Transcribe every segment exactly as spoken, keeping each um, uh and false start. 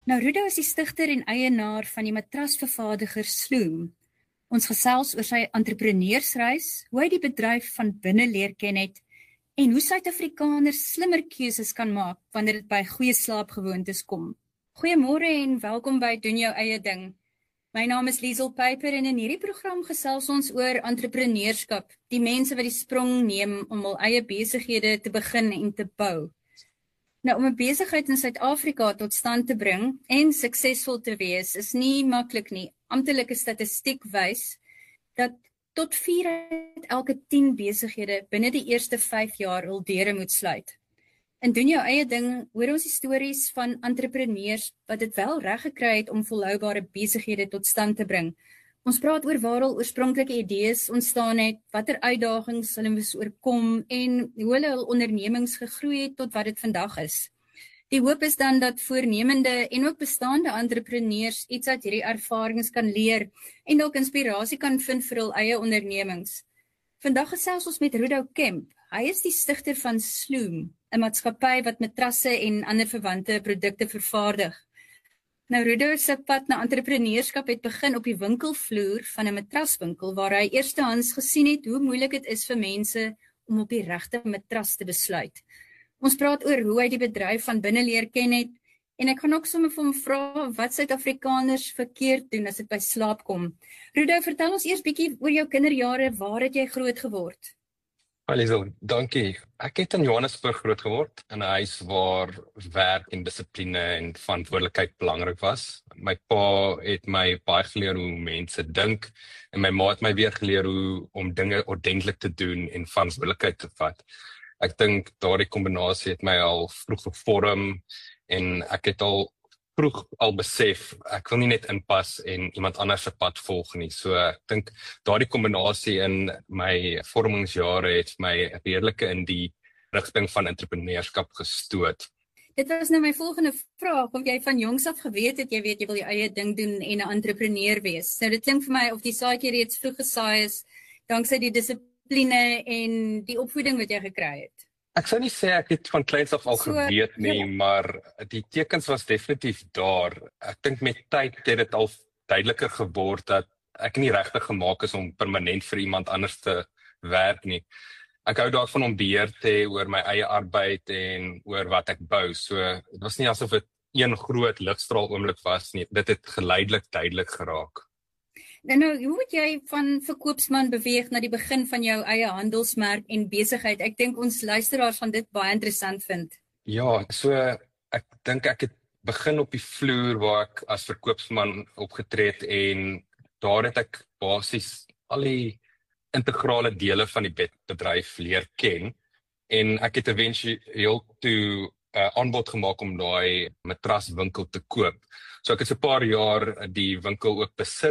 Nou, Rudo is die stigter en eienaar van die matrasvervaardiger Sloom. Ons gesels oor sy entrepreneursreis, hoe hy die bedryf van binne leer ken het, en hoe Suid-Afrikaners slimmer keuses kan maak wanneer dit by goeie slaapgewoontes kom. Goeiemôre en welkom by Doen Jou Eie Ding. My naam is Liesel Pyper en in hierdie program gesels ons oor entrepreneurskap, die mense wat die sprong neem om hul eie besighede te begin en te bou. Nou, om 'n besigheid in Suid-Afrika tot stand te bring en suksesvol te wees, is nie maklik nie. Amptelike statistiek wys dat tot vier uit elke tien besighede binne die eerste vyf jaar hul deure moet sluit. In Doen Jou Eie Ding hoor ons die stories van entrepreneurs wat dit wel reg gekry het om volhoubare besighede tot stand te bring. Ons praat oor waar hul oorspronklike idees ontstaan het, watter uitdagings hulle moes oorkom en hoe hulle hul ondernemings gegroei het tot wat dit vandag is. Die hoop is dan dat voornemende en ook bestaande entrepreneurs iets uit hierdie ervarings kan leer en dalk inspirasie kan vind vir hul eie ondernemings. Vandag gesels ons met Rudo Kemp. Hy is die stigter van Sloom, 'n maatskappy wat matrasse en ander verwante produkte vervaardig. Nou, Rudo se pad na entrepreneurskap het begin op die winkelvloer van 'n matraswinkel waar hy eerstehands gesien het hoe moeilik dit is vir mense om op die regte matras te besluit. Ons praat oor hoe hy die bedryf van binne leer ken het en ek gaan ook sommer vir hom vra wat Suid-Afrikaners verkeerd doen as dit by slaap kom. Rudo, vertel ons eers bietjie oor jou kinderjare, waar het jy groot geword? Liesel, dankie. Ek het in Johannesburg groot geword, in 'n huis waar werk en dissipline en verantwoordelikheid belangrik was. My pa het my baie geleer hoe mense dink, en my ma het my weer geleer hoe om dinge ordentlik te doen en verantwoordelikheid te vat. Ek dink daardie kombinasie het my al vroeg gevorm, en ek het al vroeg al besef, ek wil nie net inpas en iemand anders se pad volg nie. So ek dink daardie kombinasie in my vormingsjare het my redelike in die rigting van entrepreneurskap gestoot. Dit was nou my volgende vraag, of jy van jongs af geweet het, jy weet jy wil jou eie ding doen en 'n entrepreneur wees. Nou dit klink vir my of die saadjie reeds vroeg gesaai is, danksy die dissipline en die opvoeding wat jy gekry het. Ek sou nie sê ek het van kleins af al So, geweet nie, ja. maar die tekens was definitief daar. Ek dink met tyd het dit al duideliker geword dat ek nie regtig gemaak is om permanent vir iemand anders te werk nie. Ek hou daarvan om beheer te hê oor my eie arbeid en oor wat ek bou. So dit was nie asof dit een groot ligstraal oomblik was nie. Dit het geleidelik duidelik geraak. Nou, nou, hoe het jy van verkoopsman beweeg na die begin van jou eie handelsmerk en besigheid? Ek dink ons luisteraars gaan dit baie interessant vind. Ja, so ek dink ek het begin op die vloer waar ek as verkoopsman opgetree het, en daar het ek basies al die integrale dele van die bed- bedryf leer ken, en ek het eventueel toe 'n uh, aanbod gemaak om daai matraswinkel te koop. So ek het so 'n paar jaar die winkel ook besit,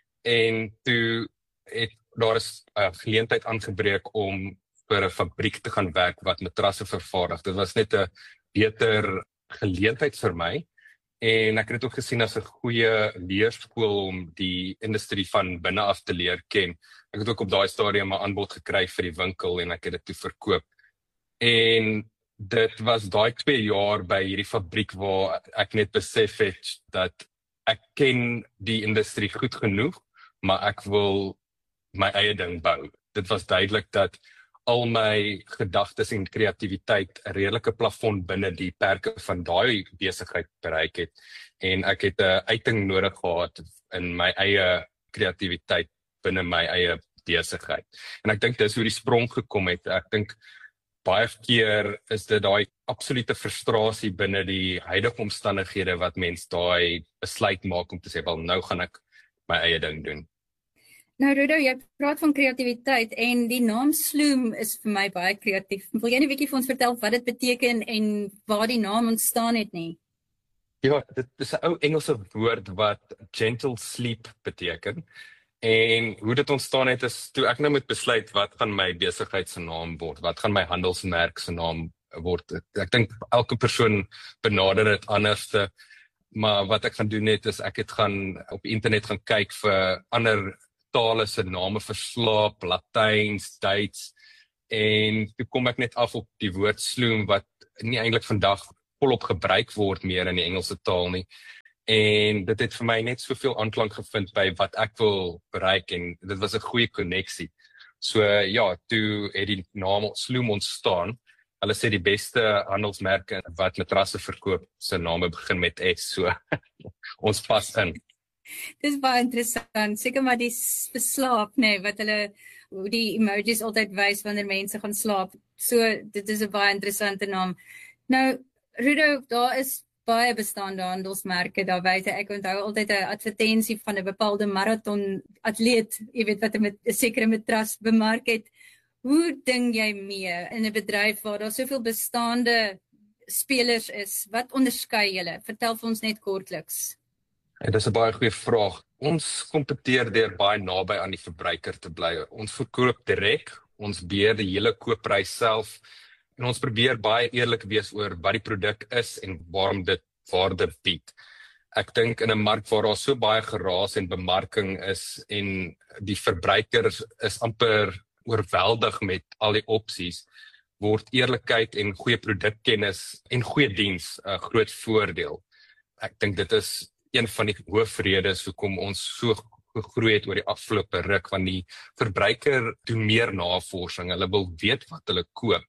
en toe het daar is 'n uh, geleentheid aangebreek om vir 'n fabriek te gaan werk wat matrasse vervaardig. Dit was net 'n beter geleentheid vir my, en ek het dit ook gesien as 'n goeie leerskool om die industrie van binne af te leer ken. Ek het ook op daai stadium 'n aanbod gekry vir die winkel en ek het dit toe verkoop. En dit was daai twee jaar by hierdie fabriek waar ek net besef het dat ek ken die industrie goed genoeg, maar ek wil my eie ding bou. Dit was duidelik dat al my gedagtes en kreatiwiteit 'n redelike plafon binne die perke van daai besigheid bereik het, en ek het 'n uiting nodig gehad in my eie kreatiwiteit binne my eie besigheid. En ek dink dis hoe die sprong gekom het. Ek dink baie keer is dit daai absolute frustrasie binne die huidige omstandighede wat mens daai besluit maak om te sê, wel, nou gaan ek my eie ding doen. Nou, Rudo, jy praat van kreatiwiteit en die naam Sloom is vir my baie kreatief. Wil jy net 'n bietjie vir ons vertel wat dit beteken en waar die naam ontstaan het nie? Ja, dit is 'n ou Engelse woord wat gentle sleep beteken. En hoe dit ontstaan het is toe ek nou moet besluit wat gaan my besigheid se naam word, wat gaan my handelsmerk se naam word. Ek dink elke persoon benader dit anderste, maar wat ek gaan doen het is ek het gaan op internet gaan kyk vir ander tale se name vir slaap, Latyns, Duits, en toe kom ek net af op die woord Sloom wat nie eintlik vandag volop gebruik word meer in die Engelse taal nie. En dit het vir my net soveel aanklank gevind by wat ek wil bereik en dit was 'n goeie koneksie. So ja, toe het die naam Sloom ontstaan. Hulle sê die beste handelsmerke wat matrasse verkoop, se name begin met S, so ons pas in. Dis baie interessant, seker maar die beslaap, nee, wat hulle, hoe die emojis altyd wys wanneer mense gaan slaap. So, dit is 'n baie interessante naam. Nou, Rudo, daar is baie bestaande handelsmerke daar buite. Ek onthou altyd 'n advertensie van 'n bepaalde marathon atleet, jy weet wat 'n met 'n sekere matras bemark het. Hoe ding jy mee in 'n bedryf waar daar soveel bestaande spelers is? Wat onderskei julle? Vertel vir ons net kortliks. Ja, dis 'n baie goeie vraag. Ons kompeteer deur baie naby aan die verbruiker te bly. Ons verkoop direk, ons beheer die hele koopprys self en ons probeer baie eerlik wees oor wat die produk is en waarom dit waarde bied. Ek dink in 'n mark waar daar so baie geraas en bemarking is en die verbruiker is amper oorweldig met al die opsies, word eerlikheid en goeie produkkennis en goeie diens 'n groot voordeel. Ek dink dit is een van die hoofredes hoekom ons so gegroei het oor die afgelope ruk, want die verbruiker doen meer navorsing, hulle wil weet wat hulle koop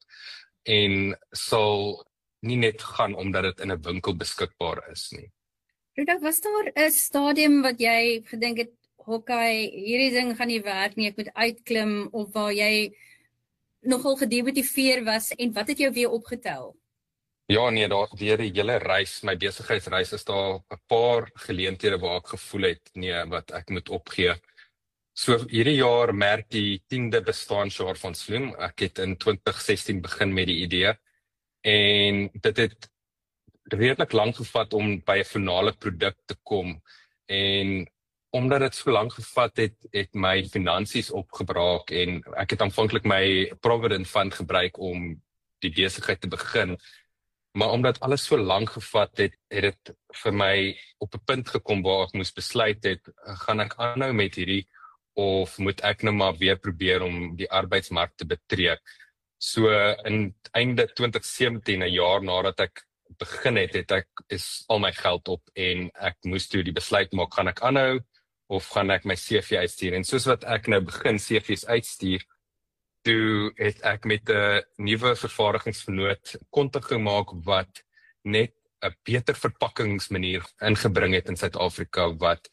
en sal nie net gaan omdat dit in 'n winkel beskikbaar is nie. Ruda, was daar 'n stadium wat jy gedink het, okay, hierdie ding gaan nie werk nie, ek moet uitklim, of waar jy nogal gedemotiveer was en wat het jou weer opgetel? Ja, nee, daar deur die hele reis, my besigheidsreis, is daar 'n paar geleenthede waar ek gevoel het, nee, wat ek moet opgee. So hierdie jaar merk die tiende bestaanjaar van Sloom. Ek het in twintig sestien begin met die idee en dit het redelik lank gevat om by 'n finale produk te kom en omdat dit so lank gevat het, het my finansies opgebraak en ek het aanvanklik my Provident Fund gebruik om die besigheid te begin. Maar omdat alles so lank gevat het, het dit vir my op 'n punt gekom waar ek moes besluit het, gaan ek aanhou met hierdie of moet ek nou maar weer probeer om die arbeidsmark te betree. So in einde twintig sewentien, 'n jaar nadat ek begin het, het ek is al my geld op en ek moes toe die besluit maak, gaan ek aanhou of gaan ek my C V uitstuur? En soos wat ek nou begin C V's uitstuur, toe het ek met 'n nuwe vervaardigingsvernoot kontak gemaak wat net 'n beter verpakkingsmanier ingebring het in Suid-Afrika, wat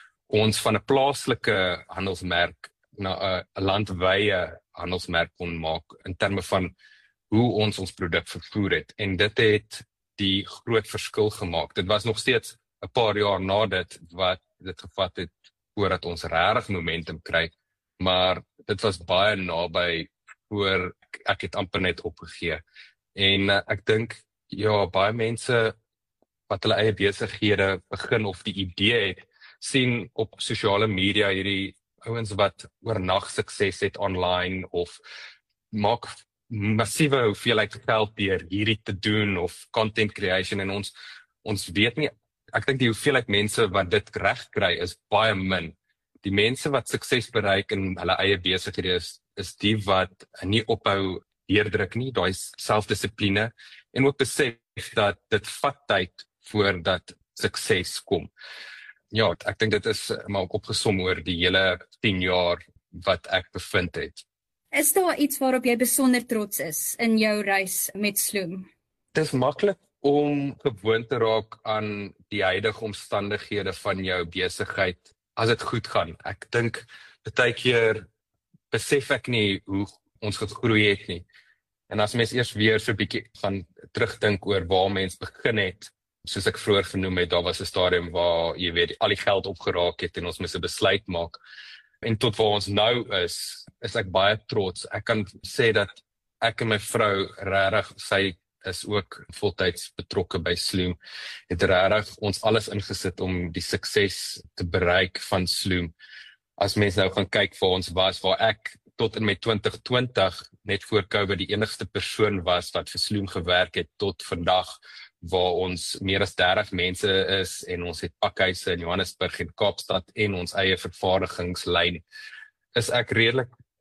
ons van 'n plaaslike handelsmerk na 'n landwyse handelsmerk kon maak in terme van hoe ons ons produk vervoer het. En dit het die groot verskil gemaak. Dit was nog steeds 'n paar jaar na dit wat dit gevat het voordat ons regtig momentum kry, maar dit was baie naby voor ek het amper net opgegee. En uh, ek dink, ja, baie mense wat hulle eie besighede begin of die idee het, sien op sosiale media hierdie ouens wat oornag sukses het online of maak massiewe hoeveelheid geld deur hierdie te doen of content creation en ons ons weet nie, ek dink die hoeveelheid mense wat dit reg kry is baie min. Die mense wat sukses bereik in hulle eie besighede is, is die wat nie ophou deurdruk nie, daai selfdissipline en ook besef dat dit vat tyd voordat sukses kom. Ja, ek dink dit is maar opgesom oor die hele tien jaar wat ek bevind het. Is daar iets waarop jy besonder trots is in jou reis met Sloom? Dit is maklik om gewoon te raak aan die huidige omstandighede van jou besigheid as dit goed gaan. Ek dink baie keer besef ek nie hoe ons gegroei het nie. En as mens eers weer so 'n bietjie gaan terugdink oor waar mens begin het, soos ek vroeër genoem het, daar was 'n stadium waar jy weet al die geld opgeraak het en ons moes 'n besluit maak. En tot waar ons nou is, is ek baie trots. Ek kan sê dat ek en my vrou regtig, sy is ook voltyds betrokke by Sloom, het regtig ons alles ingesit om die sukses te bereik van Sloom. As mens nou gaan kyk waar ons was, waar ek tot in my twintig twintig, net voor COVID, die enigste persoon was wat vir Sloom gewerk het, tot vandag, waar ons meer as dertig mense is, en ons het pakhuise in Johannesburg en Kaapstad, en ons eie vervaardigingslyn, is ek redelik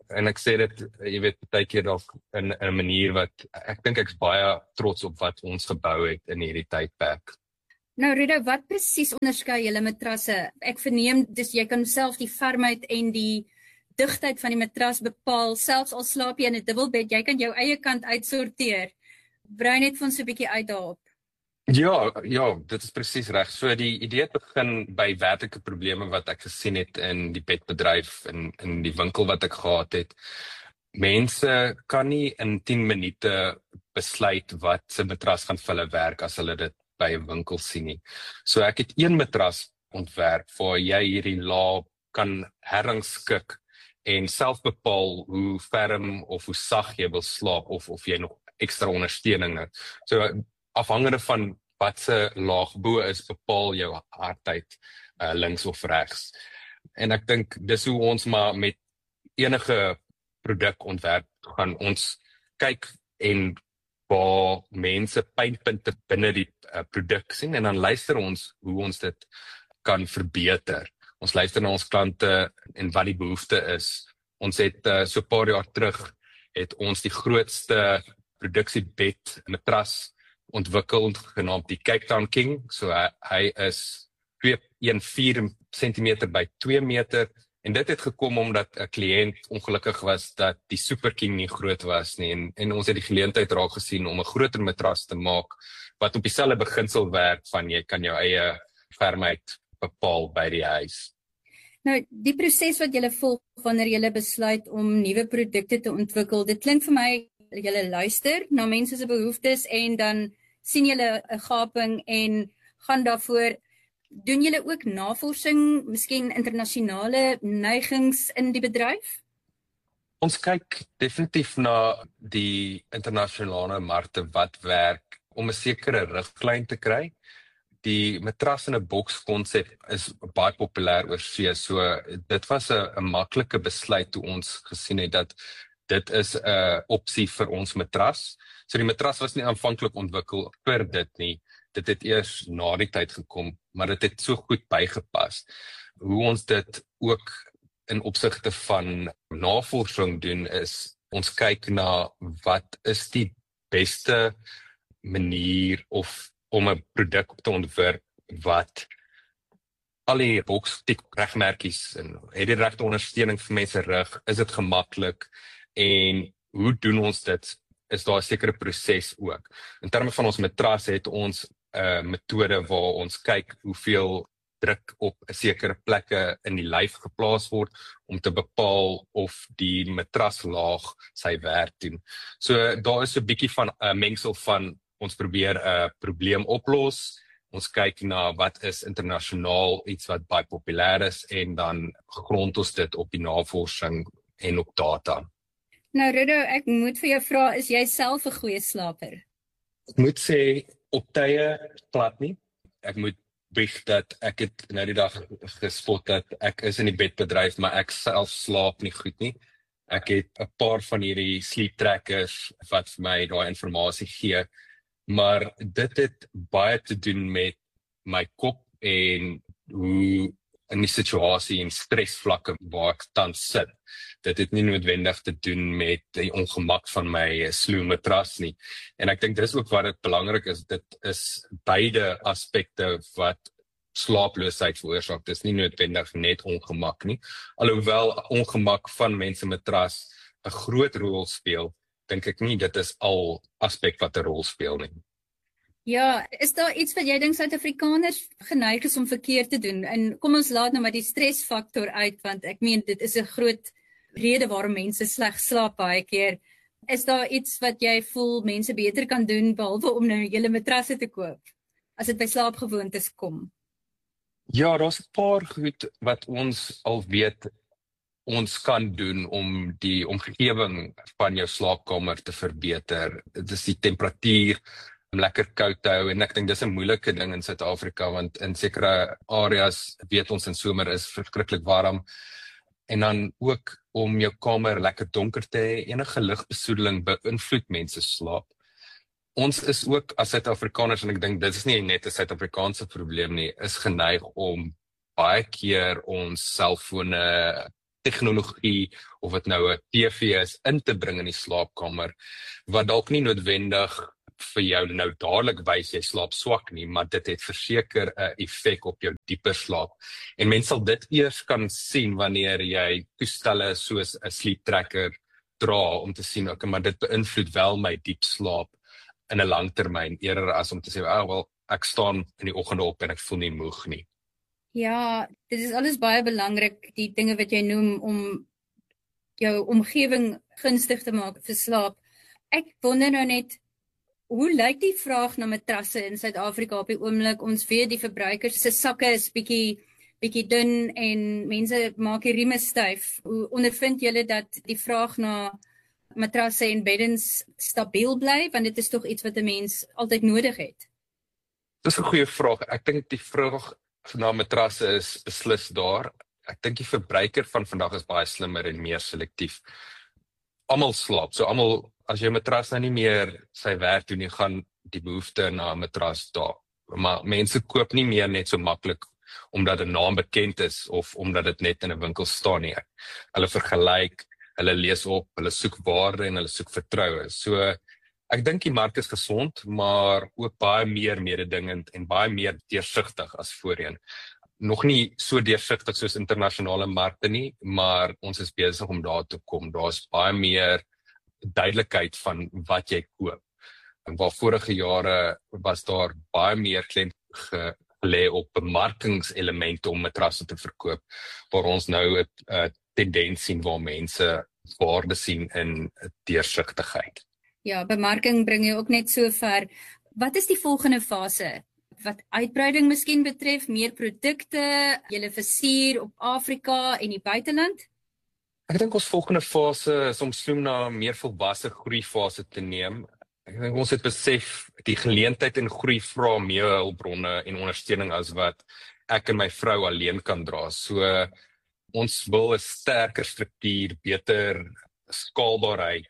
en ek sê dit, jy weet, baie keer dalk in, in 'n manier wat, ek dink ek's baie trots op wat ons gebou het in hierdie tydperk. Nou Rudo, wat presies onderskei julle matrasse? Ek verneem, dis jy kan self die fermheid en die digtheid van die matras bepaal, selfs al slaap jy in 'n dubbelbed, jy kan jou eie kant uitsorteer. Brei net vir ons 'n bietjie uit daarop. Ja, ja, dit is presies reg. So die idee het begin by werklike probleme wat ek gesien het in die bedbedryf en in, in die winkel wat ek gehad het. Mense kan nie in tien minute besluit wat se matras gaan vir hulle werk as hulle dit by 'n winkel sien nie. So ek het een matras ontwerp waar jy hierdie laag kan herrangskik en self bepaal hoe ferm of hoe sag jy wil slaap of of jy nog ekstra ondersteuning het. So afhangende van wat se laag bo is, bepaal jou hardheid uh, links of regs. En ek dink dis hoe ons maar met enige produk ontwerp gaan ons kyk en waar mense pynpunte binne die uh, produk sien en dan luister ons hoe ons dit kan verbeter. Ons luister na ons klante en wat die behoefte is. Ons het uh, so 'n paar jaar terug het ons die grootste produksiebed matras ontwikkel genaamd die Cape Town King. So hy, hy is twee komma vier sentimeter by twee meter en dit het gekom omdat 'n kliënt ongelukkig was dat die Super King nie groot was nie en, en ons het die geleentheid raak gesien om 'n groter matras te maak wat op dieselfde beginsel werk van jy kan jou eie fermheid bepaal by die huis. Nou, die proses wat julle volg wanneer julle besluit om nuwe produkte te ontwikkel, dit klink vir my julle luister na mense se behoeftes en dan sien julle 'n gaping en gaan daarvoor. Doen julle ook navorsing, miskien internasionale neigings in die bedryf? Ons kyk definitief na die internasionale markte wat werk om 'n sekere riglyn te kry. Die matras in 'n boks konsep is baie populêr oor see, so dit was 'n 'n maklike besluit toe ons gesien het dat dit is 'n opsie vir ons matras. So die matras was nie aanvanklik ontwikkel vir dit nie. Dit het eers na die tyd gekom, maar dit het so goed bygepas. Hoe ons dit ook in opsigte van navorsing doen is, ons kyk na wat is die beste manier of om 'n produk te ontwerp wat al die bokstik regmerkies en het die regte ondersteuning vir mense rug, is dit gemaklik en hoe doen ons dit? Is daar 'n sekere proses ook. In terme van ons matras het ons 'n uh, metode waar ons kyk hoeveel druk op 'n sekere plekke in die lyf geplaas word om te bepaal of die matraslaag sy werk doen. So daar is 'n bietjie van 'n uh, mengsel van ons probeer 'n uh, probleem oplos. Ons kyk na wat is internasionaal iets wat baie populêr is en dan grond ons dit op die navorsing en op data. Nou Rudo, ek moet vir jou vra, is jy self 'n goeie slaper? Ek moet sê op tye glad nie. Ek moet bieg dat ek het nou die dag gespot dat ek is in die bedbedryf, maar ek self slaap nie goed nie. Ek het 'n paar van hierdie sleep trackers wat vir my daai inligting gee, maar dit het baie te doen met my kop en hoe in die situasie en stresvlakke waar ek tans sit. Dit het nie noodwendig te doen met die ongemak van my sluwe matras nie. En ek dink dis ook wat dit belangrik is, dit is beide aspekte wat slaaploosheid veroorsaak. Dis nie noodwendig net ongemak nie. Alhoewel ongemak van mense matras 'n groot rol speel, dink ek nie dit is al aspek wat 'n rol speel nie. Ja, is daar iets wat jy dink Suid-Afrikaners geneig is om verkeerd te doen? En kom ons laat nou maar die stresfaktor uit, want ek meen dit is 'n groot rede waarom mense sleg slaap baie keer. Is daar iets wat jy voel mense beter kan doen behalwe om nou julle matrasse te koop as dit by slaapgewoontes kom? Ja, daar's 'n paar goed wat ons al weet ons kan doen om die omgewing van jou slaapkamer te verbeter. Dit is die temperatuur, om lekker koud te hou en ek dink dis 'n moeilike ding in Suid-Afrika want in sekere areas weet ons in somer is verskriklik warm en dan ook om jou kamer lekker donker te hê. Enige ligbesoedeling beïnvloed mense slaap. Ons is ook as Suid-Afrikaners en ek dink dit is nie net 'n Suid-Afrikaanse probleem nie, is geneig om baie keer ons selfone tegnologie of dit nou 'n T V is in te bring in die slaapkamer wat dalk nie noodwendig vir jou nou dadelik wys jy slaap swak nie, maar dit het verseker 'n effek op jou dieper slaap. En mens sal dit eers kan sien wanneer jy toestelle soos 'n sleep tracker dra om te sien, okay, maar dit beïnvloed wel my diep slaap in 'n langtermyn eerder as om te sê, ah, wel, ek staan in die oggende op en ek voel nie moeg nie. Ja, dit is alles baie belangrik, die dinge wat jy noem om jou omgewing gunstig te maak vir slaap. Ek wonder nou net, hoe lyk die vraag na matrasse in Suid-Afrika op die oomblik? Ons weet die verbruikers se sakke is bietjie bietjie dun en mense maak die rieme styf. Hoe ondervind julle dat die vraag na matrasse en beddens stabiel bly, want dit is tog iets wat 'n mens altyd nodig het? Dis 'n goeie vraag. Ek dink die vraag na matrasse is beslis daar. Ek dink die verbruiker van vandag is baie slimmer en meer selektief. Almal slaap, so almal, as jou matras nou nie meer sy werk doen nie, gaan die behoefte na 'n matras daar. Maar mense koop nie meer net so maklik omdat 'n naam bekend is of omdat dit net in 'n winkel staan nie. Hulle vergelyk, hulle lees op, hulle soek waarde en hulle soek vertroue. So ek dink die mark is gesond, maar ook baie meer mededingend en baie meer deursigtig as voorheen. Nog nie so deursigtig soos internasionale markte nie, maar ons is besig om daar te kom. Daar's baie meer duidelikheid van wat jy koop. En waar vorige jare was daar baie meer klem gelê op bemarkingselemente om matrasse te verkoop, waar ons nou 'n tendens sien waar mense waarde sien in deursigtigheid. Ja, bemarking bring jou ook net so ver. Wat is die volgende fase? Wat uitbreiding miskien betref, meer produkte, julle versier op Afrika en die buiteland? Ek dink ons volgende fase is om Sloom na 'n meer volwasse groeifase te neem. Ek dink ons het besef die geleentheid en groei vra meer hulpbronne en ondersteuning as wat ek en my vrou alleen kan dra. So ons wil 'n sterker struktuur, beter skaalbaarheid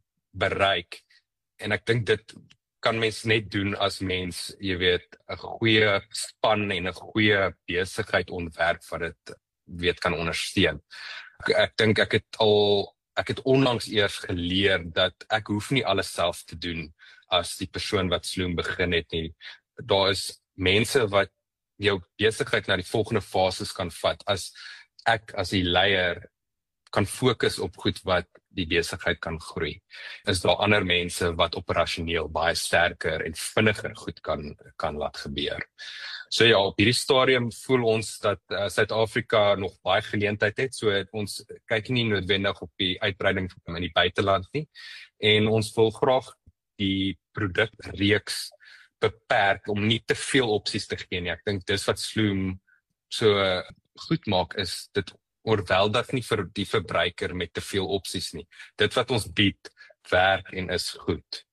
bereik. En ek dink dit kan mens net doen as mens, jy weet, 'n goeie span en 'n goeie besigheid ontwerp wat dit weet kan ondersteun. Ek, ek dink ek het al ek het onlangs eers geleer dat ek hoef nie alles self te doen as die persoon wat Sloom begin het nie. Daar is mense wat jou besigheid na die volgende fases kan vat as ek as die leier kan fokus op goed wat die besigheid kan groei. Is daar ander mense wat operasioneel baie sterker en vinniger goed kan kan laat gebeur. So ja, op hierdie stadium voel ons dat uh, Suid-Afrika nog baie geleentheid het, so het ons kyk nie noodwendig op die uitbreiding in die buiteland nie, en ons wil graag die produkreeks beperk om nie te veel opsies te gee nie. Ek dink dis wat Sloom so uh, goed maak, is dit oorweldig nie vir die verbruiker met te veel opsies nie. Dit wat ons bied, werk en is goed.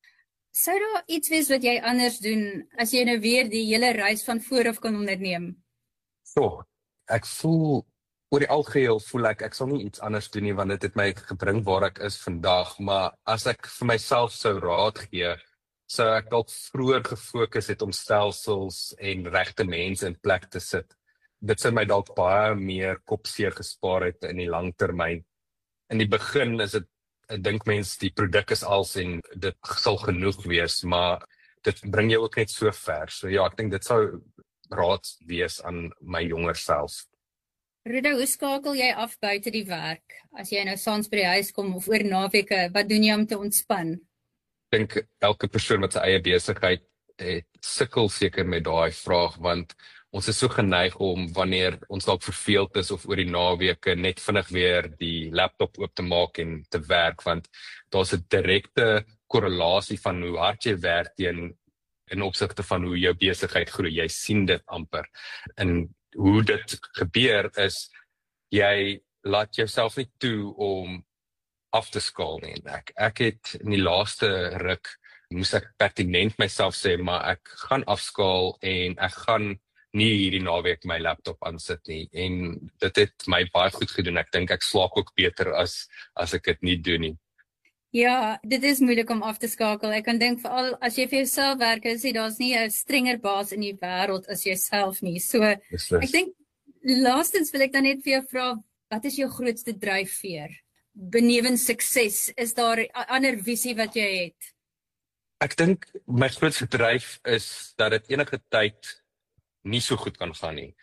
Sou daar iets wees wat jy anders doen, as jy nou weer die hele reis van vooraf kan onderneem? So, ek voel, oor die algeheel voel ek, ek sal nie iets anders doen nie, want dit het my gebring waar ek is vandag, maar as ek vir myself sou raad gee, sou ek dalk vroeër gefokus het om stelsels en regte mense in plek te sit. Dit sou my dalk baie meer kopseer gespaar het in die langtermyn. In die begin is dit, ek dink mens, die produk is als en dit sal genoeg wees, maar dit bring jou ook net so ver. So ja, ek dink dit sou raad wees aan my jonger self. Ruda, hoe skakel jy af buite die werk? As jy nou saans by die huis kom of oor naweke, wat doen jy om te ontspan? Ek dink elke persoon met sy eie besigheid het sukkel seker met daai vraag, want ons is so geneig om wanneer ons dalk verveeld is of oor die naweke net vinnig weer die laptop oop te maak en te werk, want daar's 'n direkte korrelasie van hoe hard jy werk teen in opsigte van hoe jou besigheid groei. Jy sien dit amper. En hoe dit gebeur is, jy laat jouself nie toe om af te skaal nie. Ek, ek het in die laaste ruk, moes ek pertinent myself sê, maar ek gaan afskaal en ek gaan nie hierdie naweek my laptop aansit nie, en dit het my baie goed gedoen. Ek dink ek slaap ook beter as as ek dit nie doen nie. Ja, dit is moeilik om af te skakel. Ek kan dink veral as jy vir jouself werk, is jy daar's nie 'n strenger baas in die wêreld as jouself nie. So Yes, yes. ek dink laastens wil ek dan net vir jou vra, Wat is jou grootste dryfveer? Benewens sukses, is daar 'n ander visie wat jy het? Ek dink my grootste dryf is dat dit enige tyd nie so goed kan gaan nie.